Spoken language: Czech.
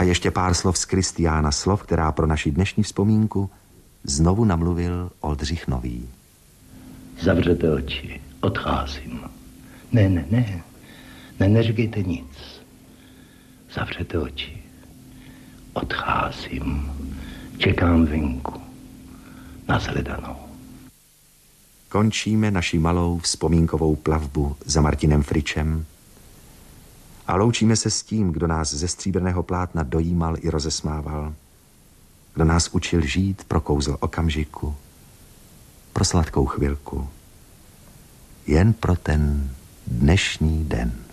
ještě pár slov z Kristiána, slov, která pro naši dnešní vzpomínku znovu namluvil Oldřich Nový. Zavřete oči, odcházím. Ne, neříkejte nic. Zavřete oči. Odcházím. Čekám venku. Na shledanou. Končíme naši malou vzpomínkovou plavbu za Martinem Fričem a loučíme se s tím, kdo nás ze stříbrného plátna dojímal i rozesmával, kdo nás učil žít pro kouzlo okamžiku, pro sladkou chvilku, jen pro ten dnešní den.